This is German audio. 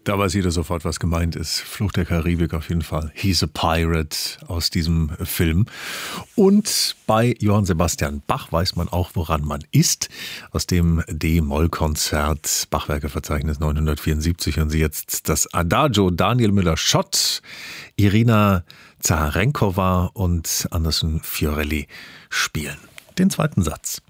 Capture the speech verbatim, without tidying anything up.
Da weiß jeder sofort, was gemeint ist. Fluch der Karibik auf jeden Fall. He's a Pirate aus diesem Film. Und bei Johann Sebastian Bach weiß man auch, woran man ist. Aus dem D-Moll-Konzert, Bachwerkeverzeichnis neunhundertvierundsiebzig. Hören Sie jetzt das Adagio, Daniel Müller-Schott, Irina Zaharenkova und Anderson Fiorelli spielen. Den zweiten Satz.